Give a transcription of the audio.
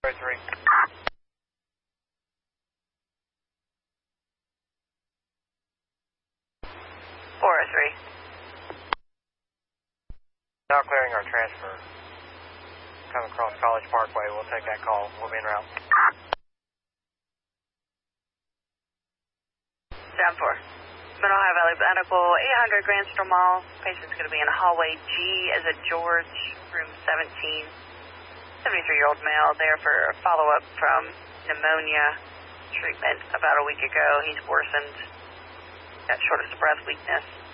3. 403. Now clearing our transfer. Come across College Parkway. We'll take that call. We'll be en route. 7-4. Mid-Ohio Valley Medical, 800 Grandstone Mall. Patient's going to be in hallway G as a George, room 17. 73-year-old male there for a follow-up from pneumonia treatment about a week ago. He's worsened, got shortness of breath, weakness.